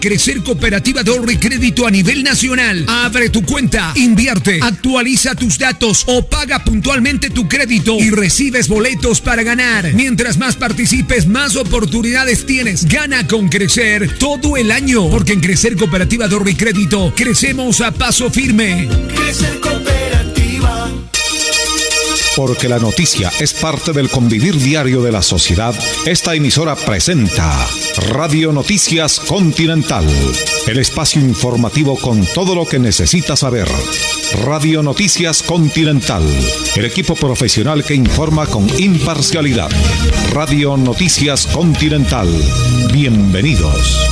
Crecer Cooperativa de Ahorro y Crédito a nivel nacional. Abre tu cuenta, invierte, actualiza tus datos o paga puntualmente tu crédito y recibes boletos para ganar. Mientras más participes, más oportunidades tienes. Gana con Crecer todo el año, porque en Crecer Cooperativa de Ahorro y Crédito crecemos a paso firme. Crecer Cooperativa. Porque la noticia es parte del convivir diario de la sociedad, esta emisora presenta Radio Noticias Continental, el espacio informativo con todo lo que necesita saber. Radio Noticias Continental, el equipo profesional que informa con imparcialidad. Radio Noticias Continental, bienvenidos.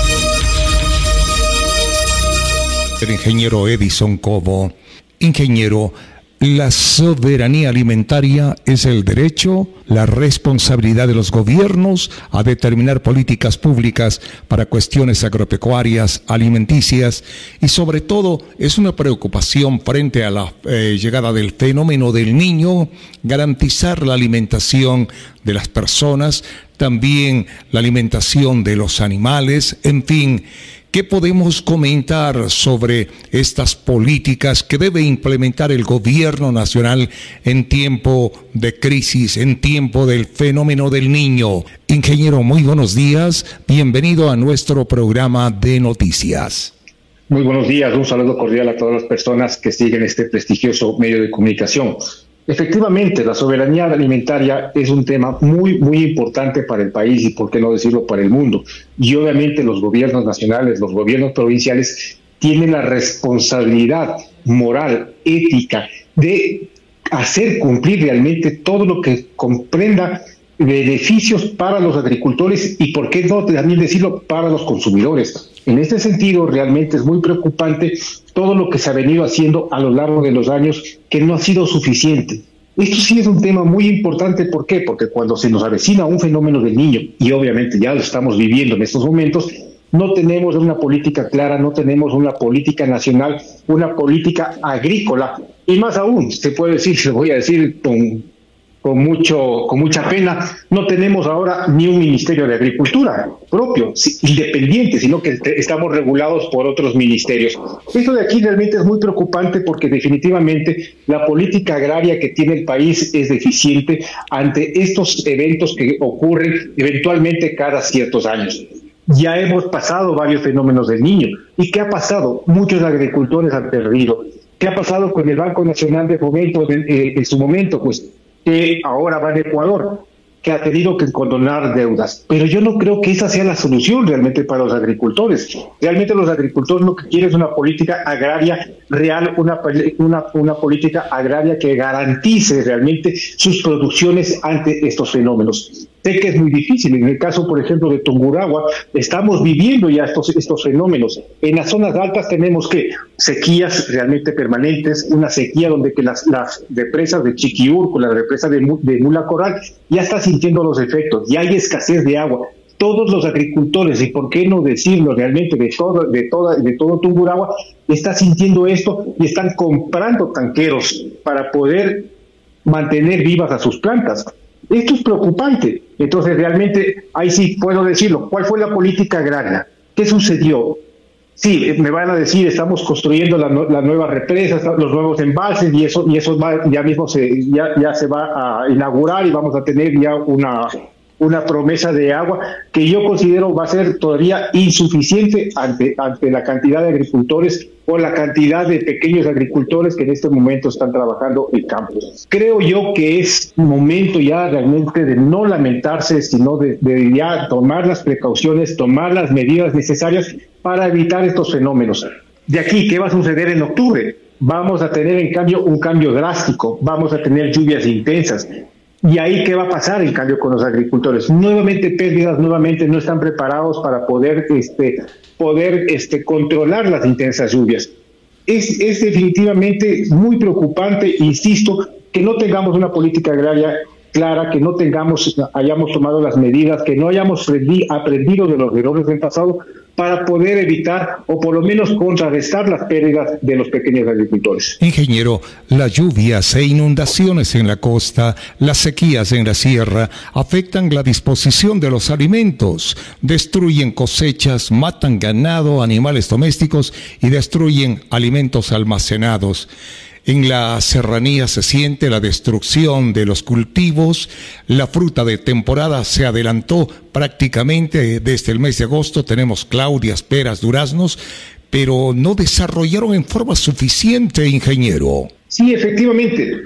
El ingeniero Edison Cobo. Ingeniero, la soberanía alimentaria es el derecho, la responsabilidad de los gobiernos a determinar políticas públicas para cuestiones agropecuarias, alimenticias y sobre todo es una preocupación frente a la llegada del fenómeno del Niño, garantizar la alimentación de las personas, también la alimentación de los animales, en fin. ¿Qué podemos comentar sobre estas políticas que debe implementar el gobierno nacional en tiempo de crisis, en tiempo del fenómeno del Niño? Ingeniero, muy buenos días. Bienvenido a nuestro programa de noticias. Muy buenos días. Un saludo cordial a todas las personas que siguen este prestigioso medio de comunicación. Efectivamente, la soberanía alimentaria es un tema muy importante para el país y, por qué no decirlo, para el mundo. Y obviamente los gobiernos nacionales, los gobiernos provinciales tienen la responsabilidad moral, ética, de hacer cumplir realmente todo lo que comprenda beneficios para los agricultores y, por qué no también decirlo, para los consumidores. En este sentido, realmente es muy preocupante todo lo que se ha venido haciendo a lo largo de los años, que no ha sido suficiente. Esto sí es un tema muy importante. ¿Por qué? Porque cuando se nos avecina un fenómeno del Niño, y obviamente ya lo estamos viviendo en estos momentos, no tenemos una política clara, no tenemos una política nacional, una política agrícola, y más aún, se puede decir, se voy a decir con mucha pena, no tenemos ahora ni un Ministerio de Agricultura propio, independiente, sino que estamos regulados por otros ministerios. Esto de aquí realmente es muy preocupante porque definitivamente la política agraria que tiene el país es deficiente ante estos eventos que ocurren eventualmente cada ciertos años. Ya hemos pasado varios fenómenos del Niño. ¿Y qué ha pasado? Muchos agricultores han perdido. ¿Qué ha pasado con el Banco Nacional de Fomento en su momento? Pues que ahora va en Ecuador, que ha tenido que condonar deudas. Pero yo no creo que esa sea la solución realmente para los agricultores. Realmente los agricultores lo que quieren es una política agraria real, una política agraria que garantice realmente sus producciones ante estos fenómenos. Sé que es muy difícil. En el caso, por ejemplo, de Tungurahua, estamos viviendo ya estos fenómenos. En las zonas altas tenemos sequías realmente permanentes, una sequía donde que las represas de Chiquiurco, la represa de Mula Corral, ya está sintiendo los efectos, ya hay escasez de agua. Todos los agricultores, y por qué no decirlo realmente, de todo Tungurahua, está sintiendo esto y están comprando tanqueros para poder mantener vivas a sus plantas. Esto es preocupante. Entonces, realmente, ahí sí puedo decirlo. ¿Cuál fue la política agraria? ¿Qué sucedió? Sí, me van a decir, estamos construyendo las nuevas represas, los nuevos embalses, y eso ya mismo se va a inaugurar y vamos a tener ya una promesa de agua que yo considero va a ser todavía insuficiente ante la cantidad de agricultores o la cantidad de pequeños agricultores que en este momento están trabajando en campo. Creo yo que es momento ya realmente de no lamentarse, sino de ya tomar las precauciones, tomar las medidas necesarias para evitar estos fenómenos. De aquí, ¿qué va a suceder en octubre? Vamos a tener en cambio un cambio drástico, vamos a tener lluvias intensas. ¿Y ahí qué va a pasar en cambio con los agricultores? Nuevamente pérdidas, nuevamente no están preparados para poder controlar las intensas lluvias. Es definitivamente muy preocupante, insisto, que no tengamos una política agraria clara, que no hayamos tomado las medidas, que no hayamos aprendido de los errores del pasado, para poder evitar o por lo menos contrarrestar las pérdidas de los pequeños agricultores. Ingeniero, las lluvias e inundaciones en la costa, las sequías en la sierra, afectan la disposición de los alimentos, destruyen cosechas, matan ganado, animales domésticos y destruyen alimentos almacenados. En la serranía se siente la destrucción de los cultivos, la fruta de temporada se adelantó prácticamente desde el mes de agosto, tenemos claudias, peras, duraznos, pero no desarrollaron en forma suficiente, ingeniero. Sí, efectivamente.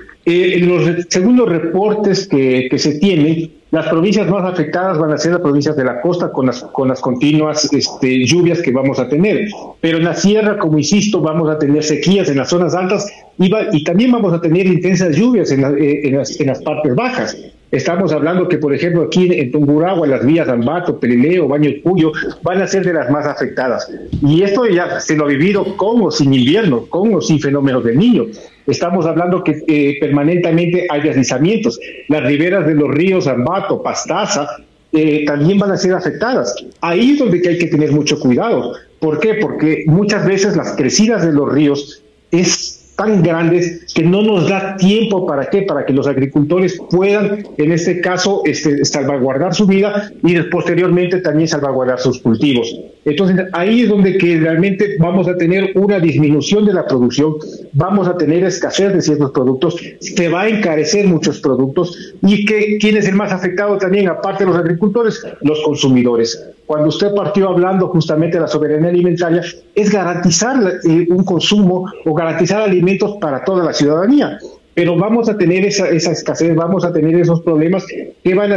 Según los reportes que se tienen, las provincias más afectadas van a ser las provincias de la costa con las continuas lluvias que vamos a tener. Pero en la sierra, como insisto, vamos a tener sequías en las zonas altas y también vamos a tener intensas lluvias en las partes bajas. Estamos hablando que, por ejemplo, aquí en Tungurahua, las vías Ambato, Pelileo, Baño de Cuyo, van a ser de las más afectadas. Y esto ya se lo ha vivido con o sin invierno, con o sin fenómenos del Niño. Estamos hablando que permanentemente hay deslizamientos. Las riberas de los ríos Ambato, Pastaza, también van a ser afectadas. Ahí es donde hay que tener mucho cuidado. ¿Por qué? Porque muchas veces las crecidas de los ríos es tan grandes que no nos da tiempo para que los agricultores puedan, en este caso, salvaguardar su vida y posteriormente también salvaguardar sus cultivos. Entonces, ahí es donde que realmente vamos a tener una disminución de la producción, vamos a tener escasez de ciertos productos, se va a encarecer muchos productos y ¿quién es el más afectado también, aparte de los agricultores? Los consumidores. Cuando usted partió hablando justamente de la soberanía alimentaria, es garantizar un consumo o garantizar alimentos para toda la ciudadanía. Pero vamos a tener esa escasez, vamos a tener esos problemas que van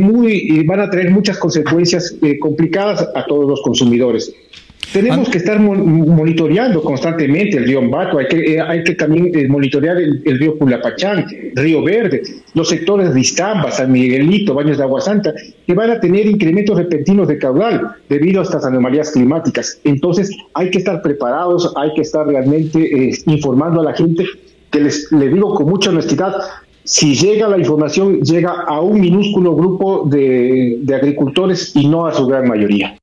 a traer muchas consecuencias complicadas a todos los consumidores. Tenemos que estar monitoreando constantemente el río Ambato, hay que también monitorear el río Pulapachán, Río Verde, los sectores de Iztamba, San Miguelito, Baños de Agua Santa, que van a tener incrementos repentinos de caudal debido a estas anomalías climáticas. Entonces hay que estar preparados, hay que estar realmente informando a la gente, que les digo con mucha honestidad, si llega la información, llega a un minúsculo grupo de agricultores y no a su gran mayoría.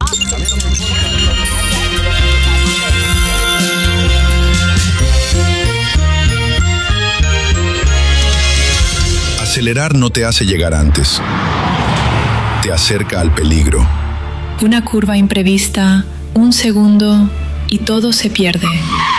Acelerar no te hace llegar antes, te acerca al peligro. Una curva imprevista, un segundo y todo se pierde.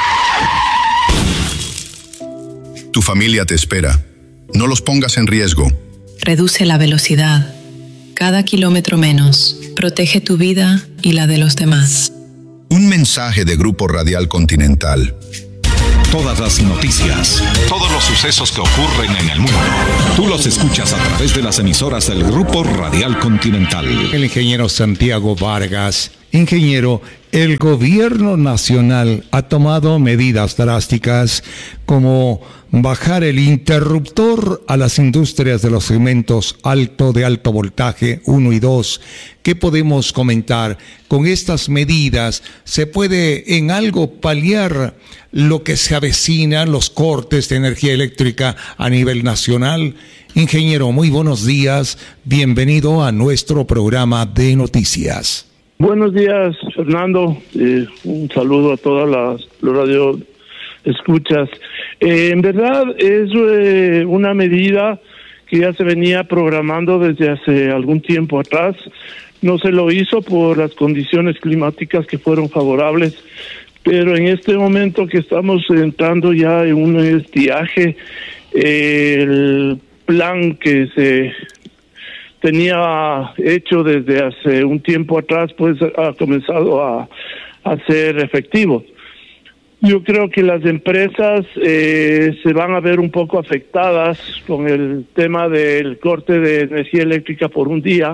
Tu familia te espera. No los pongas en riesgo. Reduce la velocidad. Cada kilómetro menos. Protege tu vida y la de los demás. Un mensaje de Grupo Radial Continental. Todas las noticias, todos los sucesos que ocurren en el mundo, tú los escuchas a través de las emisoras del Grupo Radial Continental. El ingeniero Santiago Vargas. Ingeniero, el gobierno nacional ha tomado medidas drásticas como bajar el interruptor a las industrias de los segmentos de alto voltaje 1 y 2. ¿Qué podemos comentar? Con estas medidas, ¿se puede en algo paliar lo que se avecina, los cortes de energía eléctrica a nivel nacional? Ingeniero, muy buenos días. Bienvenido a nuestro programa de noticias. Buenos días, Fernando. Un saludo a todas las radio escuchas. En verdad es una medida que ya se venía programando desde hace algún tiempo atrás. No se lo hizo por las condiciones climáticas que fueron favorables, pero en este momento que estamos entrando ya en un estiaje, el plan que se tenía hecho desde hace un tiempo atrás, pues ha comenzado a ser efectivo. Yo creo que las empresas se van a ver un poco afectadas con el tema del corte de energía eléctrica por un día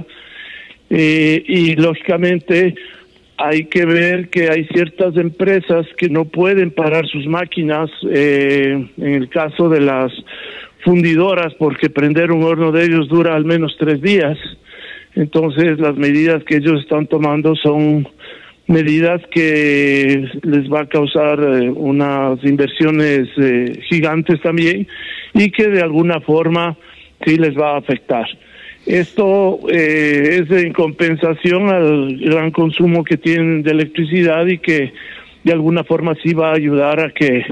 y lógicamente hay que ver que hay ciertas empresas que no pueden parar sus máquinas, en el caso de las fundidoras, porque prender un horno de ellos dura al menos 3 días. Entonces las medidas que ellos están tomando son medidas que les va a causar unas inversiones gigantes también y que de alguna forma sí les va a afectar. Esto es en compensación al gran consumo que tienen de electricidad y que de alguna forma sí va a ayudar a que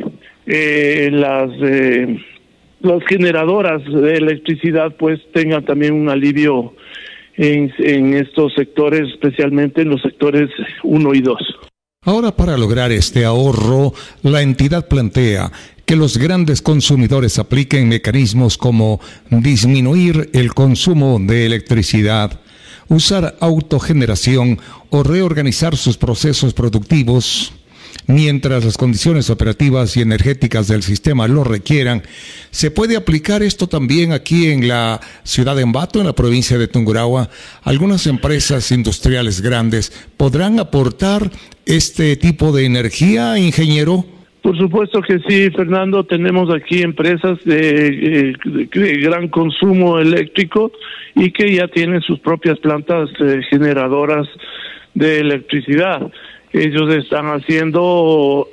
las generadoras de electricidad pues tengan también un alivio en estos sectores, especialmente en los sectores 1 y 2. Ahora, para lograr este ahorro, la entidad plantea que los grandes consumidores apliquen mecanismos como disminuir el consumo de electricidad, usar autogeneración o reorganizar sus procesos productivos, mientras las condiciones operativas y energéticas del sistema lo requieran. ¿Se puede aplicar esto también aquí en la ciudad de Ambato, en la provincia de Tungurahua? Algunas empresas industriales grandes podrán aportar este tipo de energía, ingeniero. Por supuesto que sí, Fernando. Tenemos aquí empresas de gran consumo eléctrico y que ya tienen sus propias plantas generadoras de electricidad. Ellos están haciendo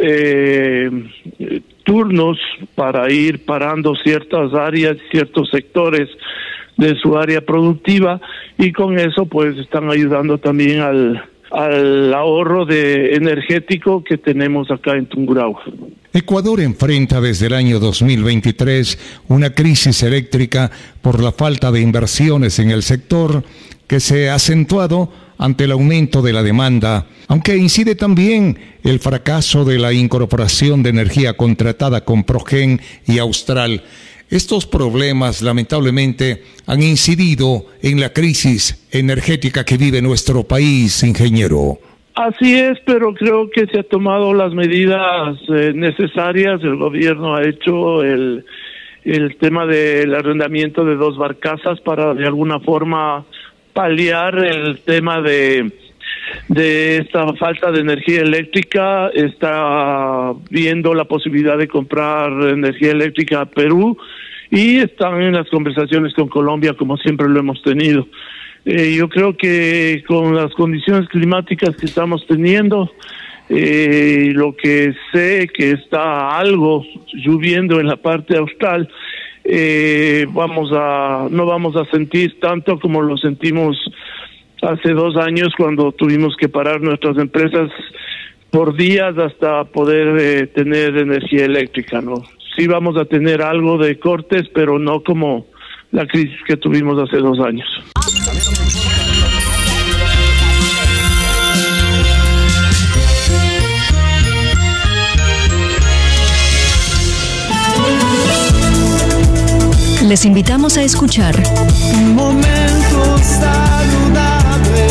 turnos para ir parando ciertas áreas, ciertos sectores de su área productiva, y con eso pues están ayudando también al ahorro energético que tenemos acá en Tungurahua. Ecuador enfrenta desde el año 2023 una crisis eléctrica por la falta de inversiones en el sector, que se ha acentuado ante el aumento de la demanda, aunque incide también el fracaso de la incorporación de energía contratada con Progen y Austral. Estos problemas, lamentablemente, han incidido en la crisis energética que vive nuestro país, ingeniero. Así es, pero creo que se han tomado las medidas necesarias. El gobierno ha hecho el tema del arrendamiento de 2 barcazas para de alguna forma paliar el tema de esta falta de energía eléctrica. Está viendo la posibilidad de comprar energía eléctrica a Perú y están en las conversaciones con Colombia, como siempre lo hemos tenido. Yo creo que con las condiciones climáticas que estamos teniendo, lo que sé que está algo lloviendo en la parte austral, no vamos a sentir tanto como lo sentimos hace 2 años, cuando tuvimos que parar nuestras empresas por días hasta poder tener energía eléctrica, ¿no? Sí vamos a tener algo de cortes, pero no como la crisis que tuvimos hace 2 años. Les invitamos a escuchar Un momento saludable.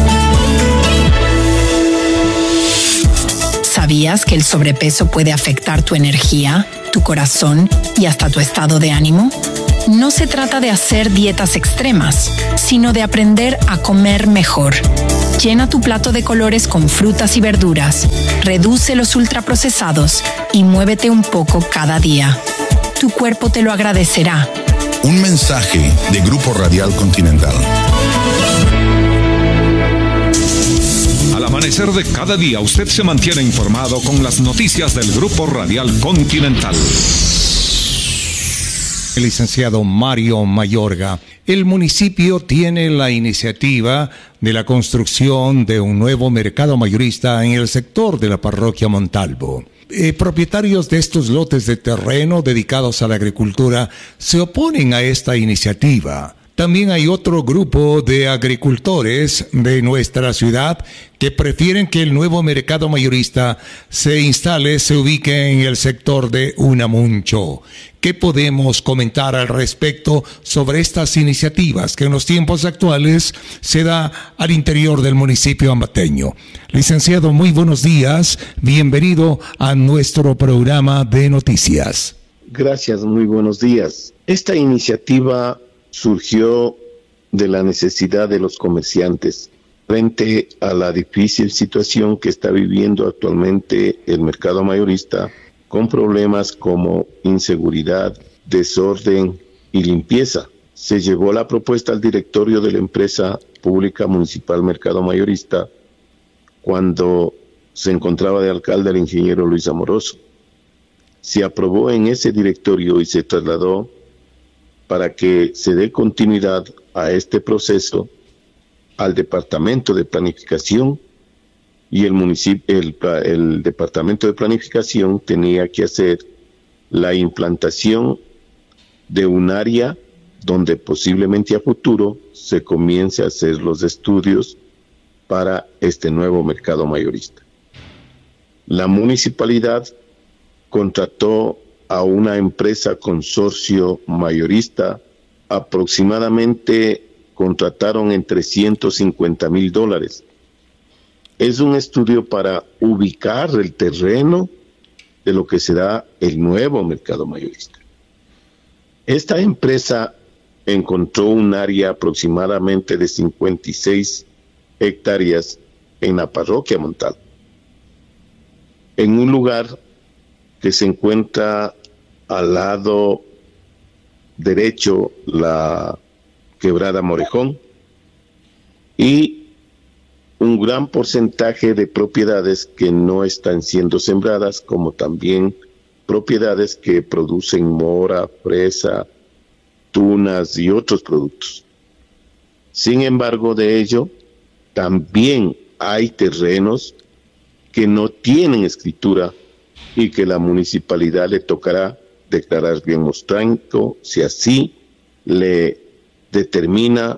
¿Sabías que el sobrepeso puede afectar tu energía, tu corazón y hasta tu estado de ánimo? No se trata de hacer dietas extremas, sino de aprender a comer mejor. Llena tu plato de colores con frutas y verduras, reduce los ultraprocesados y muévete un poco cada día. Tu cuerpo te lo agradecerá. Un mensaje de Grupo Radial Continental. Al amanecer de cada día, usted se mantiene informado con las noticias del Grupo Radial Continental. El licenciado Mario Mayorga. El municipio tiene la iniciativa de la construcción de un nuevo mercado mayorista en el sector de la parroquia Montalvo. Propietarios de estos lotes de terreno dedicados a la agricultura se oponen a esta iniciativa. También hay otro grupo de agricultores de nuestra ciudad que prefieren que el nuevo mercado mayorista se ubique en el sector de Unamuncho. ¿Qué podemos comentar al respecto sobre estas iniciativas que en los tiempos actuales se da al interior del municipio ambateño? Licenciado, muy buenos días. Bienvenido a nuestro programa de noticias. Gracias, muy buenos días. Esta iniciativa surgió de la necesidad de los comerciantes frente a la difícil situación que está viviendo actualmente el mercado mayorista, con problemas como inseguridad, desorden y limpieza. Se llevó la propuesta al directorio de la empresa pública municipal Mercado Mayorista cuando se encontraba de alcalde el ingeniero Luis Amoroso. Se aprobó en ese directorio y se trasladó para que se dé continuidad a este proceso al Departamento de Planificación, y el Departamento de Planificación tenía que hacer la implantación de un área donde posiblemente a futuro se comience a hacer los estudios para este nuevo mercado mayorista. La municipalidad contrató a una empresa consorcio mayorista, aproximadamente contrataron en $350,000. Es un estudio para ubicar el terreno de lo que será el nuevo mercado mayorista. Esta empresa encontró un área aproximadamente de 56 hectáreas en la parroquia Montalvo, en un lugar que se encuentra al lado derecho la quebrada Morejón, y un gran porcentaje de propiedades que no están siendo sembradas, como también propiedades que producen mora, fresa, tunas y otros productos. Sin embargo, de ello, también hay terrenos que no tienen escritura y que la municipalidad le tocará declarar bien mostranco si así le determina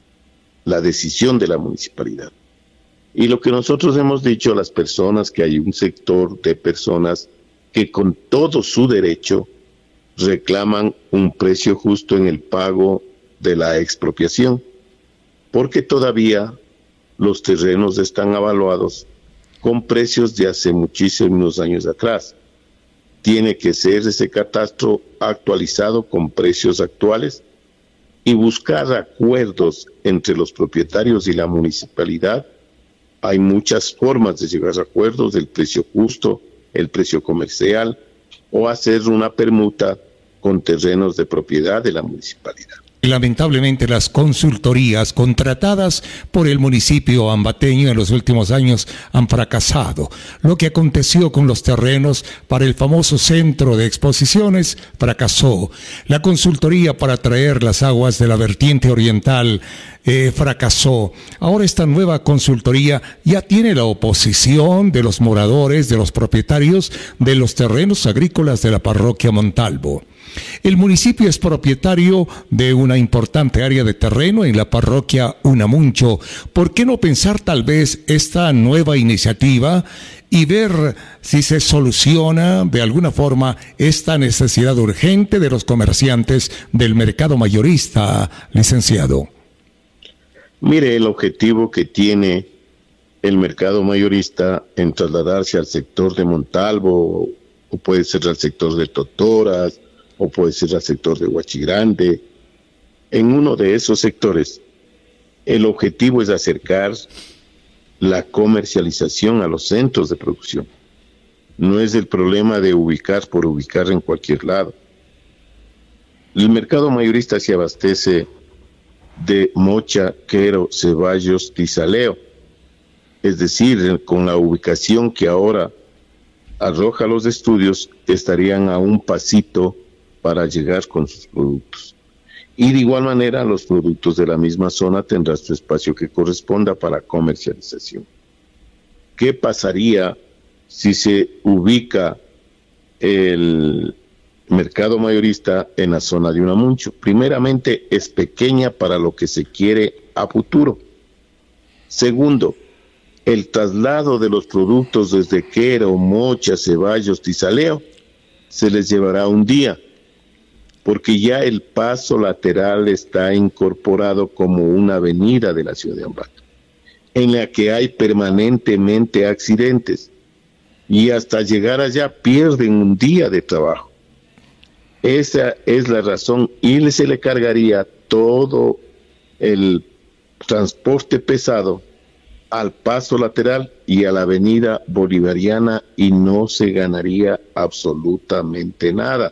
la decisión de la municipalidad. Y lo que nosotros hemos dicho a las personas, que hay un sector de personas que con todo su derecho reclaman un precio justo en el pago de la expropiación, porque todavía los terrenos están avaluados con precios de hace muchísimos años atrás. Tiene que ser ese catastro actualizado con precios actuales y buscar acuerdos entre los propietarios y la municipalidad. Hay muchas formas de llegar a acuerdos: el precio justo, el precio comercial, o hacer una permuta con terrenos de propiedad de la municipalidad. Lamentablemente, las consultorías contratadas por el municipio ambateño en los últimos años han fracasado. Lo que aconteció con los terrenos para el famoso centro de exposiciones fracasó. La consultoría para traer las aguas de la vertiente oriental fracasó. Ahora esta nueva consultoría ya tiene la oposición de los moradores, de los propietarios de los terrenos agrícolas de la parroquia Montalvo. El municipio es propietario de una importante área de terreno en la parroquia Unamuncho. ¿Por qué no pensar tal vez esta nueva iniciativa y ver si se soluciona de alguna forma esta necesidad urgente de los comerciantes del mercado mayorista, licenciado? Mire, el objetivo que tiene el mercado mayorista en trasladarse al sector de Montalvo, o puede ser al sector de Totoras, o puede ser al sector de Huachigrande. En uno de esos sectores, el objetivo es acercar la comercialización a los centros de producción. No es el problema de ubicar por ubicar en cualquier lado. El mercado mayorista se abastece de Mocha, Quero, Ceballos, Tizaleo. Es decir, con la ubicación que ahora arroja los estudios, estarían a un pasito para llegar con sus productos. Y de igual manera, los productos de la misma zona tendrán su espacio que corresponda para comercialización. ¿Qué pasaría si se ubica el mercado mayorista en la zona de Unamuncho? Primeramente, es pequeña para lo que se quiere a futuro. Segundo, el traslado de los productos desde Quero, Mocha, Ceballos, Tizaleo se les llevará un día, porque ya el paso lateral está incorporado como una avenida de la ciudad de Ambato, en la que hay permanentemente accidentes, y hasta llegar allá pierden un día de trabajo. Esa es la razón, y se le cargaría todo el transporte pesado al paso lateral y a la avenida bolivariana, y no se ganaría absolutamente nada.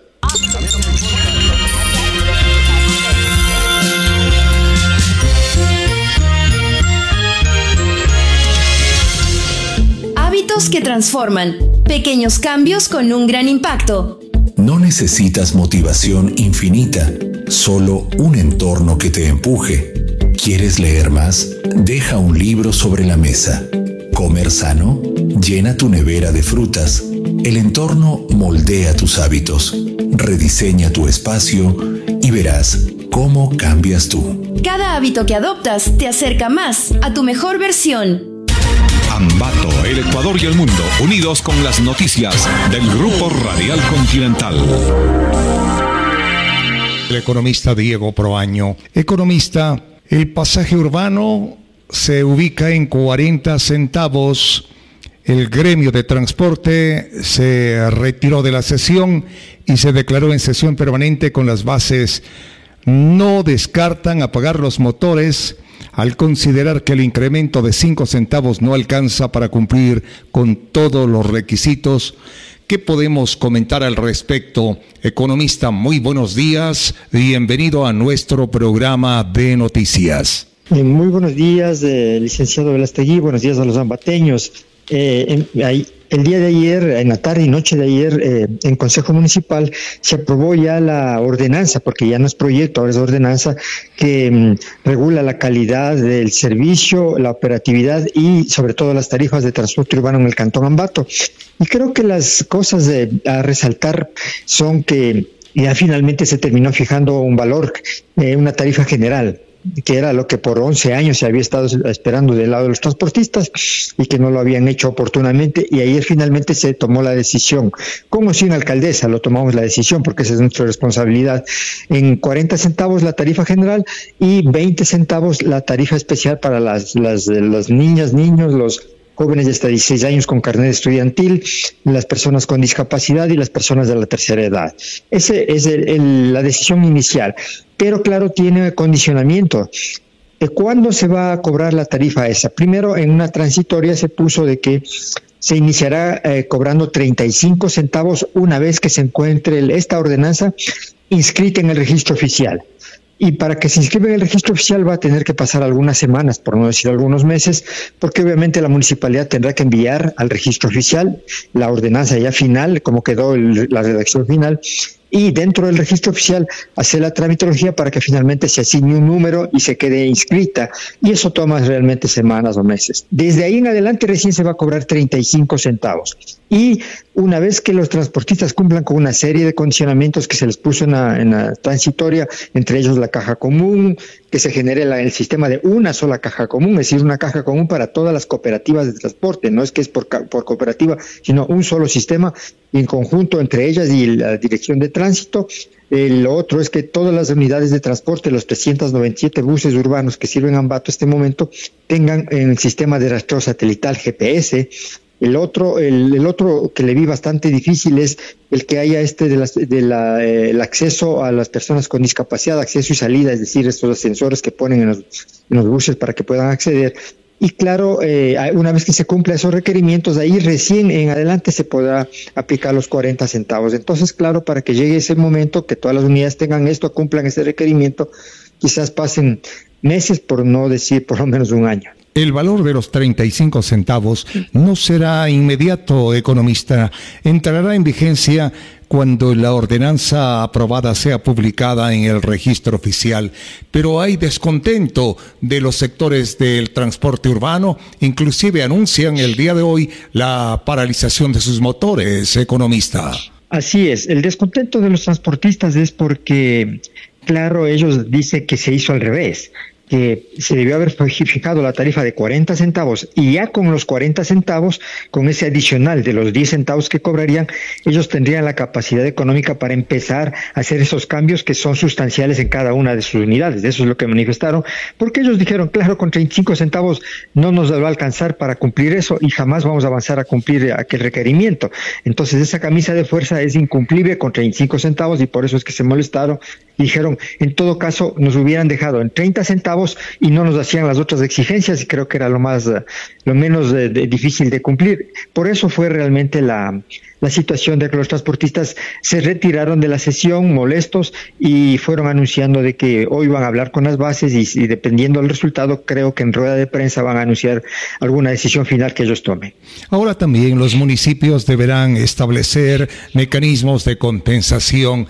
Hábitos que transforman. Pequeños cambios con un gran impacto. No necesitas motivación infinita. solo un entorno que te empuje. ¿Quieres leer más? Deja un libro sobre la mesa. ¿Comer sano? Llena tu nevera de frutas. El entorno moldea tus hábitos. Rediseña tu espacio y verás cómo cambias tú. Cada hábito que adoptas te acerca más a tu mejor versión. Ambato, el Ecuador y el mundo, unidos con las noticias del Grupo Radial Continental. El economista Diego Proaño. Economista, el pasaje urbano se ubica en 40 centavos. El gremio de transporte se retiró de la sesión y se declaró en sesión permanente con las bases. No descartan apagar los motores al considerar que el incremento de 5 centavos no alcanza para cumplir con todos los requisitos. ¿Qué podemos comentar al respecto? Economista, muy buenos días. Bienvenido a nuestro programa de noticias. Muy buenos días, licenciado Velastegui. Buenos días a los ambateños. El día de ayer, en la tarde y noche de ayer, en Consejo Municipal se aprobó ya la ordenanza, porque ya no es proyecto, ahora es ordenanza, que regula la calidad del servicio, la operatividad y sobre todo las tarifas de transporte urbano en el Cantón Ambato. Y creo que las cosas a resaltar son que ya finalmente se terminó fijando un valor, una tarifa general, que era lo que por 11 años se había estado esperando del lado de los transportistas y que no lo habían hecho oportunamente, y ayer finalmente se tomó la decisión. Como sin alcaldesa lo tomamos la decisión, porque esa es nuestra responsabilidad. En 40 centavos la tarifa general y 20 centavos la tarifa especial para las niñas, niños, los jóvenes de hasta 16 años con carnet estudiantil, las personas con discapacidad y las personas de la tercera edad. Esa es la decisión inicial. Pero claro, tiene condicionamiento. ¿Cuándo se va a cobrar la tarifa esa? Primero, en una transitoria se puso de que se iniciará cobrando 35 centavos una vez que se encuentre esta ordenanza inscrita en el registro oficial. Y para que se inscriba en el registro oficial va a tener que pasar algunas semanas, por no decir algunos meses, porque obviamente la municipalidad tendrá que enviar al registro oficial la ordenanza ya final, como quedó la redacción final, y dentro del registro oficial hacer la tramitología para que finalmente se asigne un número y se quede inscrita, y eso toma realmente semanas o meses. Desde ahí en adelante recién se va a cobrar 35 centavos. Y una vez que los transportistas cumplan con una serie de condicionamientos que se les puso en la transitoria, entre ellos la caja común, que se genere el sistema de una sola caja común, es decir, una caja común para todas las cooperativas de transporte, no es que es por cooperativa, sino un solo sistema en conjunto entre ellas y la dirección de tránsito. Lo otro es que todas las unidades de transporte, los 397 buses urbanos que sirven a Ambato en este momento, tengan el sistema de rastreo satelital GPS. El otro que le vi bastante difícil es el que haya el acceso a las personas con discapacidad, acceso y salida, es decir, estos ascensores que ponen en los buses para que puedan acceder. Y claro, una vez que se cumplan esos requerimientos, ahí recién en adelante se podrá aplicar los 40 centavos. Entonces, claro, para que llegue ese momento, que todas las unidades tengan esto, cumplan ese requerimiento, quizás pasen meses, por no decir por lo menos un año. El valor de los 35 centavos no será inmediato, economista. Entrará en vigencia cuando la ordenanza aprobada sea publicada en el registro oficial. Pero hay descontento de los sectores del transporte urbano. Inclusive anuncian el día de hoy la paralización de sus motores, economista. Así es. El descontento de los transportistas es porque, claro, ellos dicen que se hizo al revés, que se debió haber fijado la tarifa de 40 centavos y ya con los 40 centavos, con ese adicional de los 10 centavos que cobrarían, ellos tendrían la capacidad económica para empezar a hacer esos cambios que son sustanciales en cada una de sus unidades. Eso es lo que manifestaron, porque ellos dijeron, claro, con 35 centavos no nos va a alcanzar para cumplir eso y jamás vamos a avanzar a cumplir aquel requerimiento. Entonces esa camisa de fuerza es incumplible con 35 centavos y por eso es que se molestaron. Dijeron, en todo caso, nos hubieran dejado en 30 centavos y no nos hacían las otras exigencias, y creo que era lo menos difícil de cumplir. Por eso fue realmente la situación de que los transportistas se retiraron de la sesión molestos y fueron anunciando de que hoy van a hablar con las bases y dependiendo del resultado, creo que en rueda de prensa van a anunciar alguna decisión final que ellos tomen. Ahora también los municipios deberán establecer mecanismos de compensación.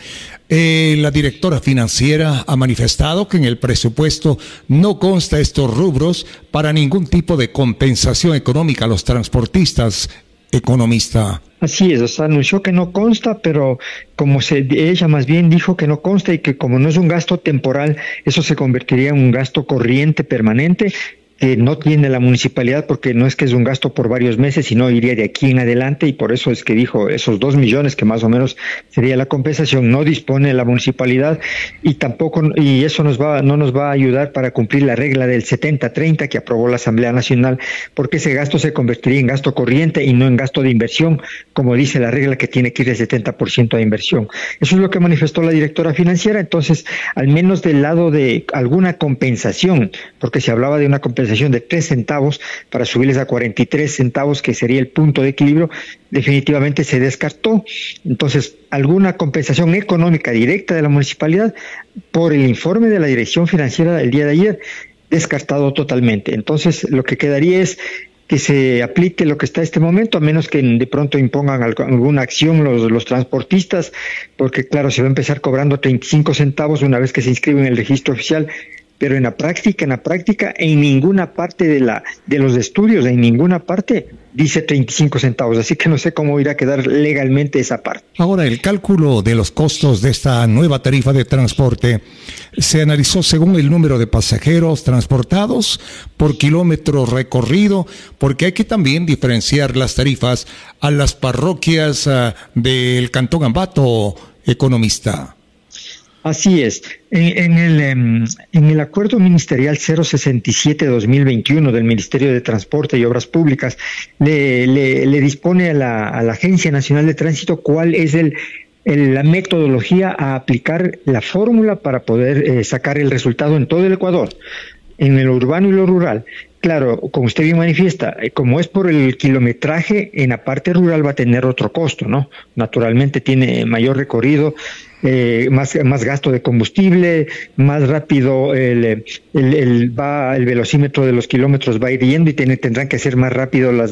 La directora financiera ha manifestado que en el presupuesto no consta estos rubros para ningún tipo de compensación económica a los transportistas. Economista. Así es, o sea, anunció que no consta, pero ella más bien dijo que no consta y que como no es un gasto temporal, eso se convertiría en un gasto corriente permanente que no tiene la municipalidad, porque no es que es un gasto por varios meses, sino iría de aquí en adelante, y por eso es que dijo esos 2 millones que más o menos sería la compensación, no dispone la municipalidad, y tampoco, y eso no nos va a ayudar para cumplir la regla del 70-30 que aprobó la Asamblea Nacional, porque ese gasto se convertiría en gasto corriente y no en gasto de inversión, como dice la regla que tiene que ir del 70% de inversión. Eso es lo que manifestó la directora financiera. Entonces, al menos del lado de alguna compensación, porque se hablaba de una compensación de 3 centavos para subirles a 43 centavos, que sería el punto de equilibrio, definitivamente se descartó. Entonces, alguna compensación económica directa de la municipalidad, por el informe de la Dirección Financiera del día de ayer, descartado totalmente. Entonces, lo que quedaría es que se aplique lo que está en este momento, a menos que de pronto impongan alguna acción los transportistas, porque claro, se va a empezar cobrando 35 centavos una vez que se inscribe en el registro oficial, pero en la práctica, en ninguna parte de los estudios, en ninguna parte dice 35 centavos, así que no sé cómo irá a quedar legalmente esa parte. Ahora, el cálculo de los costos de esta nueva tarifa de transporte se analizó según el número de pasajeros transportados por kilómetro recorrido, porque hay que también diferenciar las tarifas a las parroquias del Cantón Ambato, economista. Así es. En el acuerdo ministerial 067-2021 del Ministerio de Transporte y Obras Públicas le dispone a la Agencia Nacional de Tránsito cuál es la metodología a aplicar, la fórmula para poder sacar el resultado en todo el Ecuador, en lo urbano y lo rural. Claro, como usted bien manifiesta, como es por el kilometraje, en la parte rural va a tener otro costo, ¿no? Naturalmente tiene mayor recorrido, más gasto de combustible, más rápido el velocímetro de los kilómetros va a ir yendo y tendrán que hacer más rápido las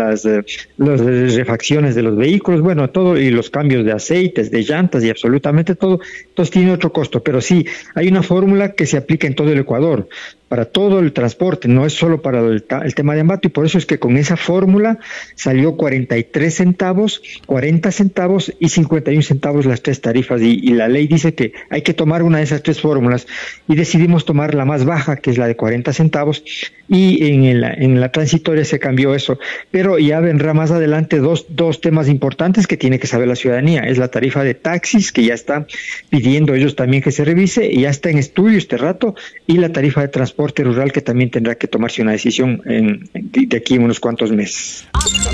refacciones de los vehículos, bueno, todo, y los cambios de aceites, de llantas y absolutamente todo. Entonces tiene otro costo, pero sí, hay una fórmula que se aplica en todo el Ecuador, para todo el transporte, no es solo para el tema de Ambato, y por eso es que con esa fórmula salió 43 centavos, 40 centavos y 51 centavos las 3 tarifas, y la ley dice que hay que tomar una de esas 3 fórmulas, y decidimos tomar la más baja, que es la de 40 centavos, y en la transitoria se cambió eso, pero ya vendrá más adelante dos temas importantes que tiene que saber la ciudadanía. Es la tarifa de taxis, que ya está pidiendo ellos también que se revise, y ya está en estudio este rato, y la tarifa de transporte rural, que también tendrá que tomarse una decisión de aquí en unos cuantos meses.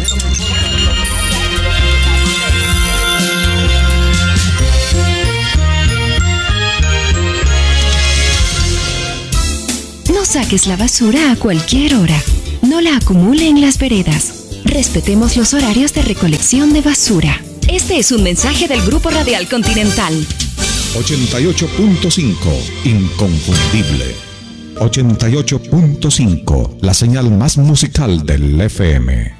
No saques la basura a cualquier hora. No la acumule en las veredas. Respetemos los horarios de recolección de basura. Este es un mensaje del Grupo Radial Continental. 88.5, inconfundible. 88.5, la señal más musical del FM.